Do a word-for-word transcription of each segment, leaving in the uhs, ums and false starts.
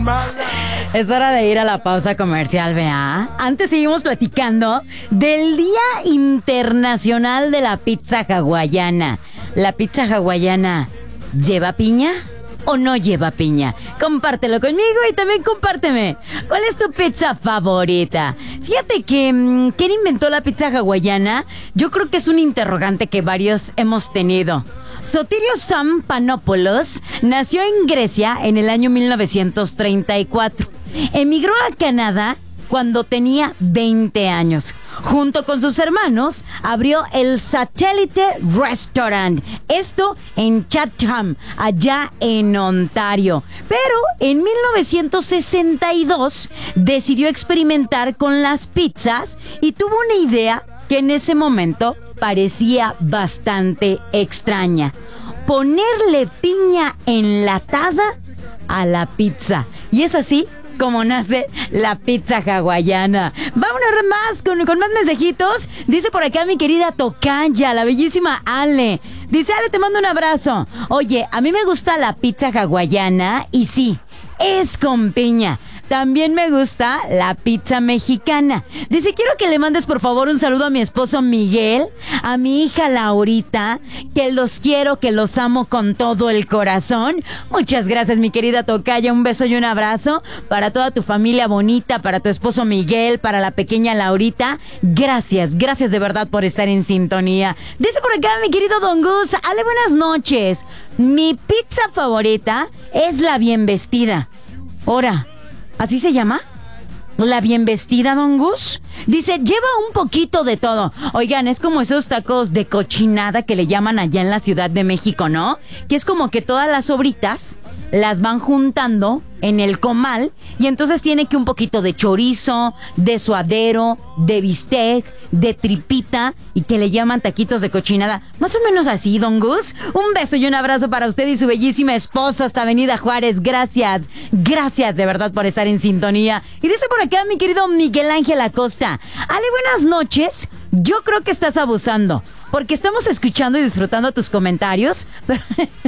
Es hora de ir a la pausa comercial, ¿vea? Antes seguimos platicando del Día Internacional de la Pizza Hawaiana. ¿La pizza hawaiana lleva piña o no lleva piña? Compártelo conmigo y también compárteme. ¿Cuál es tu pizza favorita? Fíjate que, ¿quién inventó la pizza hawaiana? Yo creo que es un interrogante que varios hemos tenido. Sotirio Sam Panopoulos nació en Grecia en el año mil novecientos treinta y cuatro. Emigró a Canadá cuando tenía veinte años. Junto con sus hermanos, abrió el Satellite Restaurant. Esto en Chatham, allá en Ontario. Pero en mil novecientos sesenta y dos decidió experimentar con las pizzas y tuvo una idea que en ese momento parecía bastante extraña: ponerle piña enlatada a la pizza. Y es así como nace la pizza hawaiana. Vámonos más con, con más mensajitos. Dice por acá mi querida tocaya, la bellísima Ale. Dice: Ale, te mando un abrazo. Oye, a mí me gusta la pizza hawaiana y sí, es con piña. También me gusta la pizza mexicana. Dice: quiero que le mandes por favor un saludo a mi esposo Miguel, a mi hija Laurita, que los quiero, que los amo con todo el corazón. Muchas gracias, mi querida tocaya. Un beso y un abrazo para toda tu familia bonita, para tu esposo Miguel, para la pequeña Laurita. Gracias, gracias de verdad por estar en sintonía. Dice por acá mi querido Don Gus: Ale, buenas noches. Mi pizza favorita es la bien vestida. Ora, ¿así se llama? ¿La bien vestida, Don Gus? Dice: lleva un poquito de todo. Oigan, es como esos tacos de cochinada que le llaman allá en la Ciudad de México, ¿no? Que es como que todas las sobritas las van juntando en el comal y entonces tiene que un poquito de chorizo, de suadero, de bistec, de tripita y que le llaman taquitos de cochinada. Más o menos así, Don Gus. Un beso y un abrazo para usted y su bellísima esposa hasta Avenida Juárez. Gracias, gracias de verdad por estar en sintonía. Y dice por acá mi querido Miguel Ángel Acosta: Ale, buenas noches. Yo creo que estás abusando porque estamos escuchando y disfrutando tus comentarios, pero...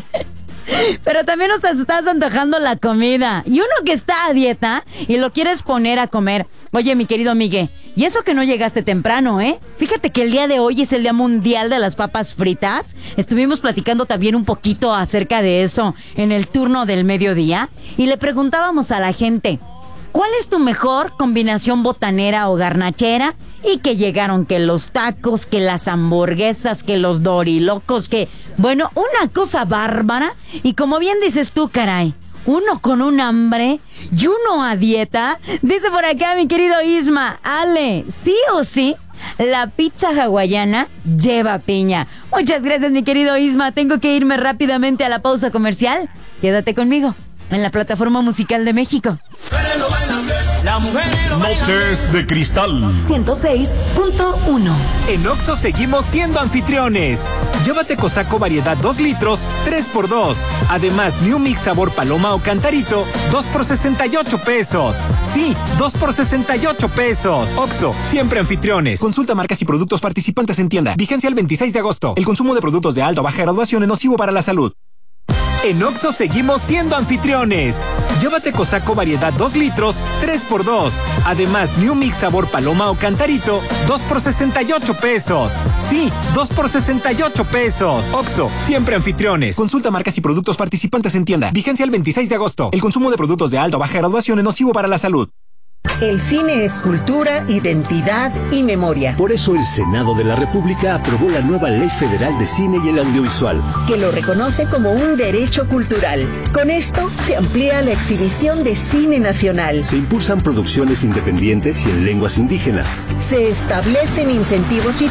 pero también nos estás antojando la comida. Y uno que está a dieta y lo quieres poner a comer. Oye, mi querido Miguel, y eso que no llegaste temprano, ¿eh? Fíjate que el día de hoy es el Día Mundial de las Papas Fritas. Estuvimos platicando también un poquito acerca de eso en el turno del mediodía. Y le preguntábamos a la gente: ¿cuál es tu mejor combinación botanera o garnachera? Y que llegaron que los tacos, que las hamburguesas, que los dorilocos, que... bueno, una cosa bárbara. Y como bien dices tú, caray, uno con un hambre y uno a dieta. Dice por acá mi querido Isma: Ale, sí o sí, la pizza hawaiana lleva piña. Muchas gracias, mi querido Isma. Tengo que irme rápidamente a la pausa comercial. Quédate conmigo en la plataforma musical de México. Noches de Cristal ciento seis punto uno. En Oxxo seguimos siendo anfitriones. Llévate Cosaco variedad dos litros, tres por dos. Además, New Mix sabor paloma o cantarito, dos por sesenta y ocho pesos. Sí, dos por sesenta y ocho pesos. Oxxo, siempre anfitriones. Consulta marcas y productos participantes en tienda. Vigencia el veintiséis de agosto. El consumo de productos de alta o baja graduación es nocivo para la salud. En Oxxo seguimos siendo anfitriones. Llévate Cosaco variedad dos litros, tres por dos. Además, New Mix sabor paloma o cantarito, dos por sesenta y ocho pesos. Sí, dos por sesenta y ocho pesos. Oxxo, siempre anfitriones. Consulta marcas y productos participantes en tienda. Vigencia el veintiséis de agosto. El consumo de productos de alta o baja graduación es nocivo para la salud. El cine es cultura, identidad y memoria. Por eso el Senado de la República aprobó la nueva Ley Federal de Cine y el Audiovisual, que lo reconoce como un derecho cultural. Con esto se amplía la exhibición de cine nacional. Se impulsan producciones independientes y en lenguas indígenas. Se establecen incentivos fiscales